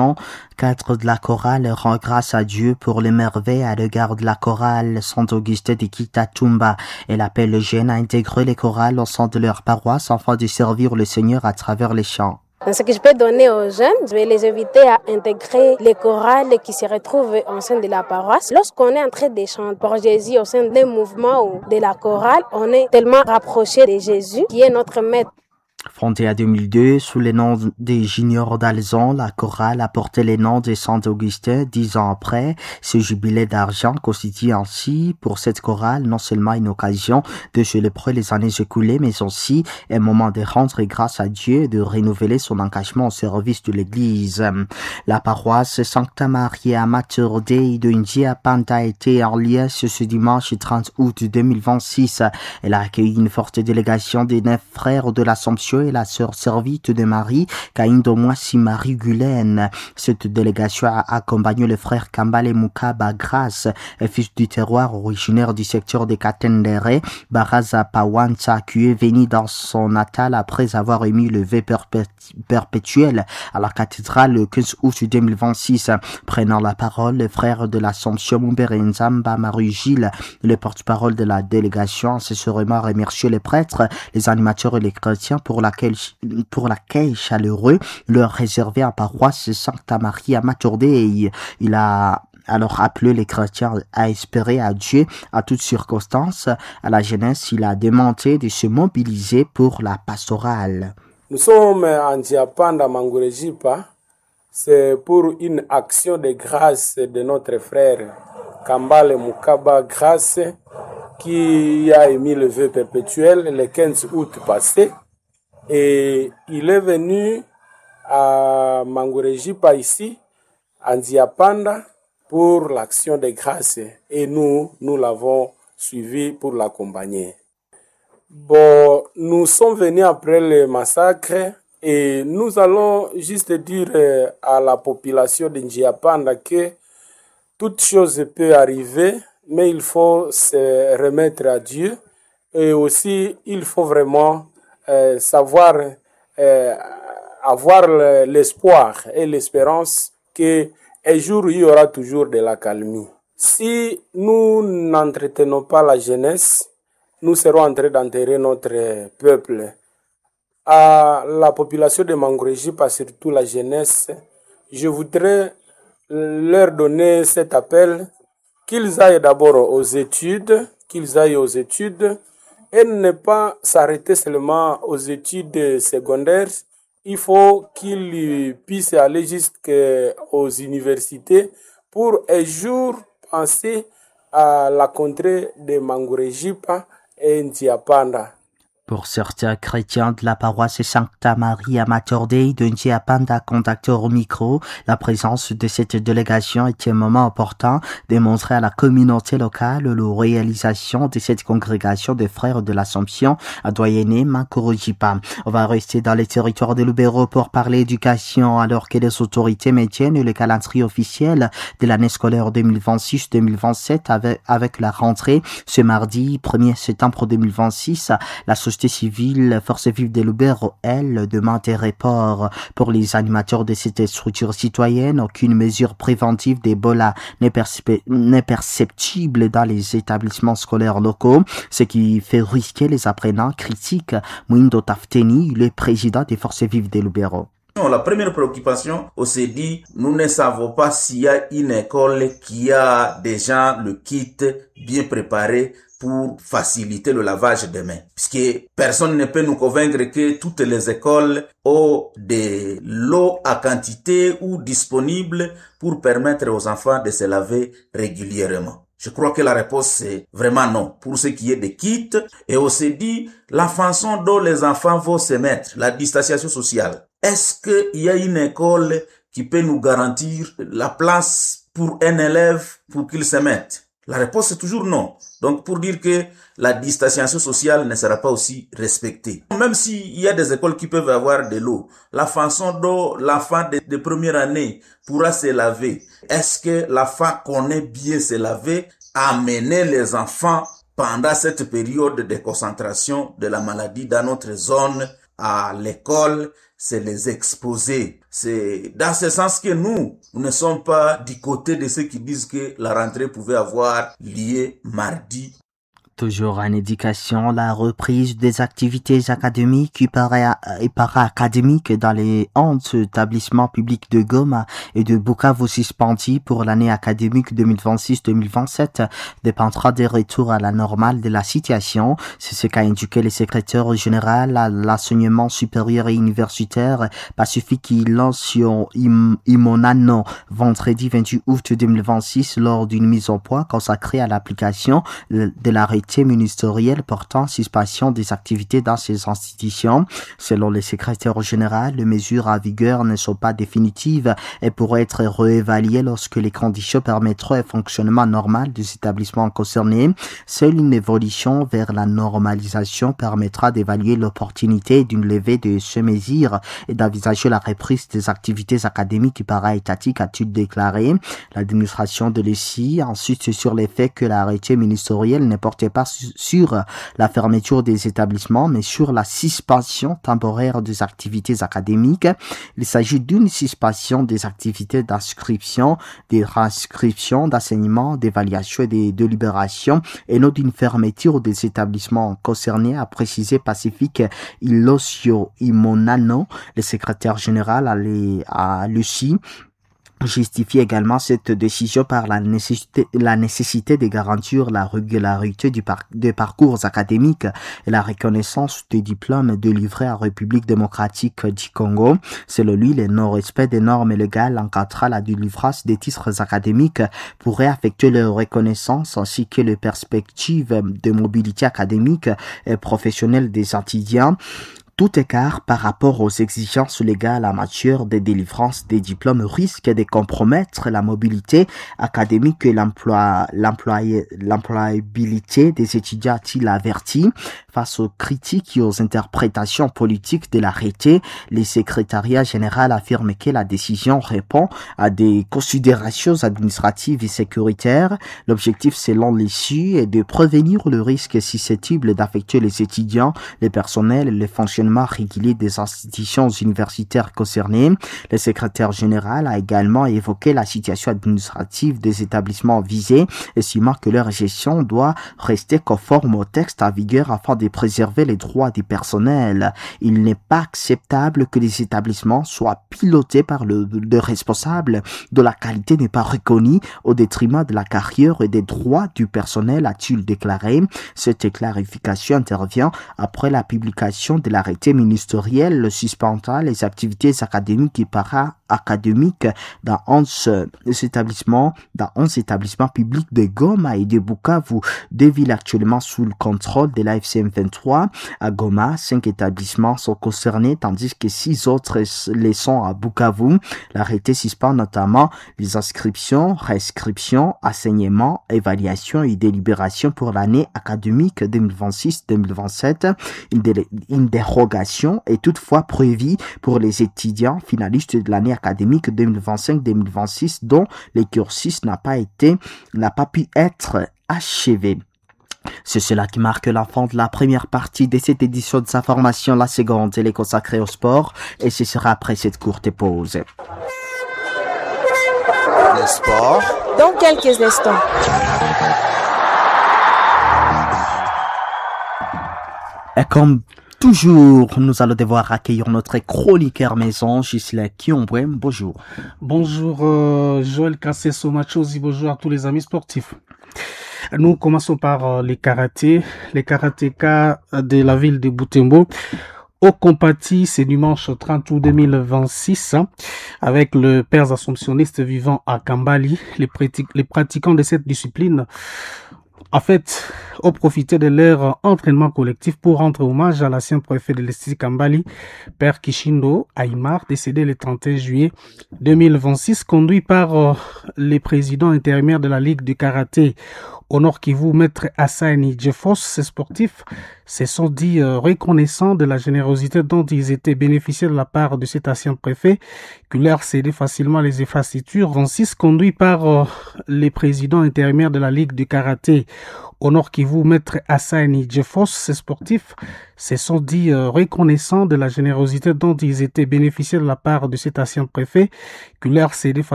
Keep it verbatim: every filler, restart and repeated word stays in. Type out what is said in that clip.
chant, cadre de la chorale rend grâce à Dieu pour les merveilles à l'égard de la chorale Saint-Augustin de Kitatumba. Elle appelle les jeunes à intégrer les chorales au sein de leur paroisse afin de servir le Seigneur à travers les chants. Ce que je peux donner aux jeunes, je vais les inviter à intégrer les chorales qui se retrouvent au sein de la paroisse. Lorsqu'on est en train de chanter pour Jésus au sein des mouvements ou de la chorale, on est tellement rapproché de Jésus qui est notre maître. Fondée en deux mille deux sous le nom des Juniors d'Alzon, la chorale a porté les noms de Saint-Augustin dix ans après. Ce jubilé d'argent constitue ainsi pour cette chorale non seulement une occasion de célébrer les années écoulées, mais aussi un moment de rendre grâce à Dieu et de renouveler son engagement au service de l'Église. La paroisse Sancta Maria Mater Dei de Njiapanda a été en liesse ce dimanche trente août deux mille vingt-six. Elle a accueilli une forte délégation des neuf frères de l'Assomption et la sœur servite de Marie, Kaindo Mwasi Marie Gulaine. Cette délégation a accompagné le frère Kambale Mukaba Grace, fils du terroir originaire du secteur de Katendere, Baraza Pawanza, qui est venu dans son natal après avoir émis le vœu perpétuel à la cathédrale le quinze août deux mille vingt-six. Prenant la parole, le frère de l'Assomption Mumberenzamba Marie Gilles, le porte-parole de la délégation, a sincèrement remercié les prêtres, les animateurs et les chrétiens pour laquelle, pour l'accueil chaleureux leur réservé à paroisse Sancta Maria Mater Dei. Il a alors appelé les chrétiens à espérer à Dieu à toutes circonstances. À la jeunesse, il a demandé de se mobiliser pour la pastorale. Nous sommes en Njiapanda Mangurejipa. C'est pour une action de grâce de notre frère Kambale Mukaba Grace qui a émis le vœu perpétuel le quinze août passé. Et il est venu à Mangurejipa ici, à Njiapanda, pour l'action de grâce. Et nous, nous l'avons suivi pour l'accompagner. Bon, nous sommes venus après le massacre et nous allons juste dire à la population de Njiapanda que toute chose peut arriver, mais il faut se remettre à Dieu. Et aussi, il faut vraiment Euh, savoir euh, avoir l'espoir et l'espérance que un jour il y aura toujours de la calmie. Si nous n'entretenons pas la jeunesse, nous serons en train d'enterrer notre peuple. À la population de Mangurejipa, surtout la jeunesse, je voudrais leur donner cet appel qu'ils aillent d'abord aux études, qu'ils aillent aux études, et ne pas s'arrêter seulement aux études secondaires. Il faut qu'ils puissent aller jusqu'aux universités pour un jour penser à la contrée de Mangurejipa et Njiapanda. Pour certains chrétiens de la paroisse Sancta Maria Mater Dei de Njiapanda contactés au micro, la présence de cette délégation est un moment important de montrer à la communauté locale la réalisation de cette congrégation de frères de l'Assomption à Doyenné Mangurejipa. On va rester dans les territoires de Lubero pour parler éducation alors que les autorités maintiennent le calendrier officiel de l'année scolaire deux mille vingt-six deux mille vingt-sept avec, avec la rentrée ce mardi premier septembre deux mille vingt-six. La société civile, Force vive de Lubero, elle, demande des reports pour les animateurs de cette structure citoyenne. Aucune mesure préventive d'Ebola n'est, percep- n'est perceptible dans les établissements scolaires locaux, ce qui fait risquer les apprenants, critique Mwindo Tafteni, le président des Forces vives de Lubero. La première préoccupation, on s'est dit, nous ne savons pas s'il y a une école qui a déjà le kit bien préparé pour faciliter le lavage des mains. Puisque personne ne peut nous convaincre que toutes les écoles ont de l'eau à quantité ou disponible pour permettre aux enfants de se laver régulièrement. Je crois que la réponse c'est vraiment non. Pour ce qui est des kits, et on s'est dit, la façon dont les enfants vont se mettre, la distanciation sociale. Est-ce qu'il y a une école qui peut nous garantir la place pour un élève pour qu'il se mette? La réponse est toujours non. Donc pour dire que la distanciation sociale ne sera pas aussi respectée. Même s'il y a des écoles qui peuvent avoir de l'eau, la façon dont l'enfant de, de première année pourra se laver, est-ce que l'enfant connaît bien se laver? Amener les enfants pendant cette période de concentration de la maladie dans notre zone à l'école, c'est les exposer C'est dans ce sens que nous, nous ne sommes pas du côté de ceux qui disent que la rentrée pouvait avoir lieu mardi. Toujours en éducation, la reprise des activités académiques et para-académiques dans les onze établissements publics de Goma et de Bukavu suspendus pour l'année académique deux mille vingt-six deux mille vingt-sept dépendra des retours à la normale de la situation. C'est ce qu'a indiqué le secrétaire général à l'enseignement supérieur et universitaire Pacifique Ilancio Imonano vendredi vingt-huit août deux mille vingt-six lors d'une mise au point consacrée à l'application de l'arrêté ministériel portant suspension des activités dans ces institutions. Selon le secrétaire général, les mesures en vigueur ne sont pas définitives et pourraient être réévaluées lorsque les conditions permettront un fonctionnement normal des établissements concernés. Seule une évolution vers la normalisation permettra d'évaluer l'opportunité d'une levée de ces mesures et d'envisager la reprise des activités académiques et para-étatiques, a-t-il déclaré. L'administration de l'E C I insiste sur le fait que l'arrêté ministériel ne portait pas sur la fermeture des établissements, mais sur la suspension temporaire des activités académiques. Il s'agit d'une suspension des activités d'inscription, des transcriptions, d'enseignement, d'évaluation et de délibération, et non d'une fermeture des établissements concernés, a précisé Pacifique Ilancio Imonano, le secrétaire général à l'E C I. Justifie également cette décision par la nécessité, la nécessité de garantir la régularité du par, des parcours académiques et la reconnaissance des diplômes délivrés en République démocratique du Congo. Selon lui, le non-respect des normes légales encadrant la délivrance des titres académiques pourrait affecter leur reconnaissance ainsi que les perspectives de mobilité académique et professionnelle des étudiants. Tout écart par rapport aux exigences légales en matière de délivrance des diplômes risque de compromettre la mobilité académique et l'emploi, l'emploi, l'employabilité des étudiants, a-t-il averti. Face aux critiques et aux interprétations politiques de l'arrêté, le secrétariat général affirme que la décision répond à des considérations administratives et sécuritaires. L'objectif, selon l'issue, est de prévenir le risque susceptible d'affecter les étudiants, les personnels et le fonctionnement régulier des institutions universitaires concernées. Le secrétaire général a également évoqué la situation administrative des établissements visés, estimant que leur gestion doit rester conforme au texte en vigueur afin de préserver les droits du personnel. Il n'est pas acceptable que les établissements soient pilotés par le, le responsable dont la qualité n'est pas reconnue au détriment de la carrière et des droits du personnel, a-t-il déclaré. Cette clarification intervient après la publication de l'arrêté ministériel suspendant les activités académiques et para-académiques dans onze établissements, dans onze établissements publics de Goma et de Bukavu, deux villes actuellement sous le contrôle de l'A F C M vingt-trois. À Goma, cinq établissements sont concernés, tandis que six autres les sont à Bukavu. L'arrêté suspend notamment les inscriptions, réinscriptions, enseignements, évaluations et délibérations pour l'année académique deux mille vingt-six deux mille vingt-sept. Une, dé- une dérogation est toutefois prévue pour les étudiants finalistes de l'année académique deux mille vingt-cinq deux mille vingt-six dont le cursus n'a pas été, n'a pas pu être achevé. C'est cela qui marque la fin de la première partie de cette édition de sa formation. La seconde, elle est consacrée au sport et ce sera après cette courte pause. Le sport dans quelques instants. Et comme toujours, nous allons devoir accueillir notre chroniqueur maison, Gisela Kiombwe. Bonjour. Bonjour euh, Joël Kassé-Somachosi, bonjour à tous les amis sportifs. Nous commençons par euh, les karatés. Les karatékas de la ville de Butembo au compati, c'est dimanche trente août deux mille vingt-six, hein, avec le père assomptionniste vivant à Kambali. Les, pratic- les pratiquants de cette discipline en fait, ont profité de leur entraînement collectif pour rendre hommage à l'ancien préfet de l'Est Kambali, Père Kishindo Aymar, décédé le trente et un juillet deux mille vingt-six, conduit par euh, les présidents intérimaires de la Ligue du karaté Au Nord Kivu, Maître Asani Jeffos, ces sportifs se sont dit euh, reconnaissants de la générosité dont ils étaient bénéficiaires de la part de cet ancien préfet qui leur cédait facilement les infrastructures. vingt-six conduits par euh, les présidents intérimaires de la Ligue du karaté. Au Nord Kivu, Maître Asani Jeffos, ces sportifs se sont dit euh, reconnaissants de la générosité dont ils étaient bénéficiaires de la part de cet ancien préfet qui leur cédait